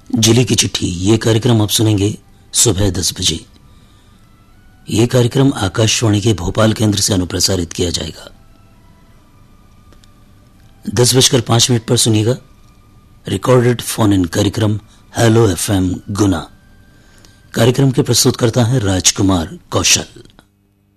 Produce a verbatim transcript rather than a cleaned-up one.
जिले की चिट्ठी, ये कार्यक्रम आप सुनेंगे सुबह दस बजे। ये कार्यक्रम आकाशवाणी के भोपाल केंद्र से अनुप्रसारित किया जाएगा। दस बजकर पांच मिनट पर सुनिएगा रिकॉर्डेड फोन इन कार्यक्रम हेलो एफएम गुना। कार्यक्रम के प्रस्तुतकर्ता हैं राजकुमार कौशल।